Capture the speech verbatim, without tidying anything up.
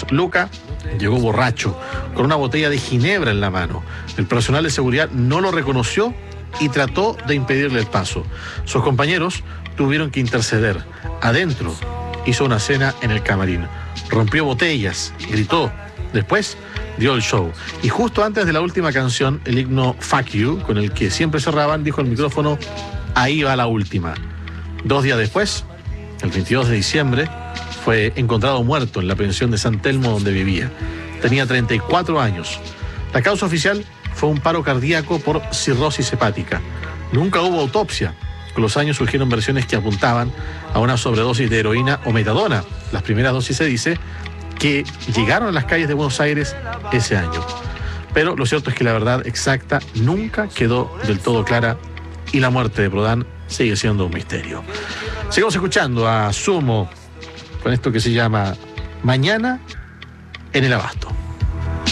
minutos. Luca llegó borracho, con una botella de ginebra en la mano. El personal de seguridad no lo reconoció y trató de impedirle el paso. Sus compañeros tuvieron que interceder. Adentro hizo una cena en el camarín. Rompió botellas, gritó. Después dio el show. Y justo antes de la última canción, el himno Fuck You, con el que siempre cerraban, dijo al micrófono: ahí va la última. Dos días después, el veintidós de diciembre, fue encontrado muerto en la pensión de San Telmo donde vivía. Tenía treinta y cuatro años. La causa oficial fue un paro cardíaco por cirrosis hepática. Nunca hubo autopsia. Con los años surgieron versiones que apuntaban a una sobredosis de heroína o metadona. Las primeras dosis, se dice, que llegaron a las calles de Buenos Aires ese año. Pero lo cierto es que la verdad exacta nunca quedó del todo clara y la muerte de Prodan sigue siendo un misterio. Seguimos escuchando a Sumo con esto que se llama Mañana en el Abasto.